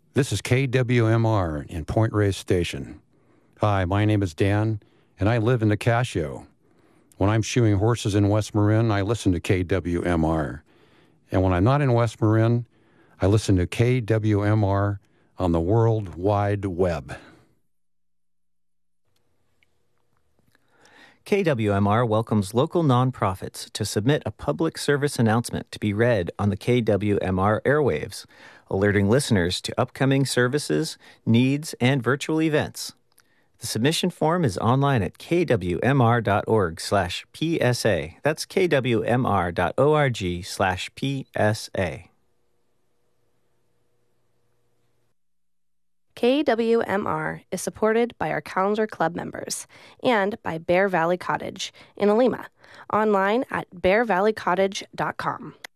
This is KWMR in Point Reyes Station. Hi, my name is Dan, and I live in Nicasio. When I'm shoeing horses in West Marin, I listen to KWMR. And when I'm not in West Marin, I listen to KWMR on the World Wide Web. KWMR welcomes local nonprofits to submit a public service announcement to be read on the KWMR airwaves, alerting listeners to upcoming services, needs, and virtual events. The submission form is online at kwmr.org/PSA. That's kwmr.org/PSA. KWMR is supported by our Calendar Club members and by Bear Valley Cottage in Alima, online at bearvalleycottage.com.